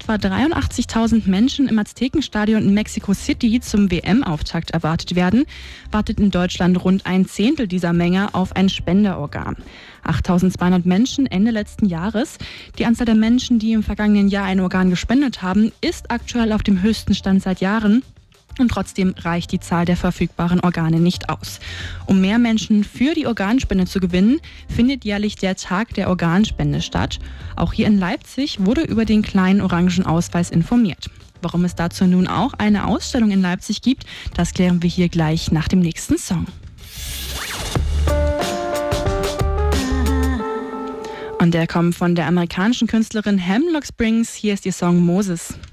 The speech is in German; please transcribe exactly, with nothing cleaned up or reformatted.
etwa dreiundachtzigtausend Menschen im Aztekenstadion in Mexico City zum W M-Auftakt erwartet werden, wartet in Deutschland rund ein Zehntel dieser Menge auf ein Spenderorgan. achttausendzweihundert Menschen Ende letzten Jahres. Die Anzahl der Menschen, die im vergangenen Jahr ein Organ gespendet haben, ist aktuell auf dem höchsten Stand seit Jahren. Und trotzdem reicht die Zahl der verfügbaren Organe nicht aus. Um mehr Menschen für die Organspende zu gewinnen, findet jährlich der Tag der Organspende statt. Auch hier in Leipzig wurde über den kleinen orangen Ausweis informiert. Warum es dazu nun auch eine Ausstellung in Leipzig gibt, das klären wir hier gleich nach dem nächsten Song. Und der kommt von der amerikanischen Künstlerin Hemlock Springs. Hier ist ihr Song Moses.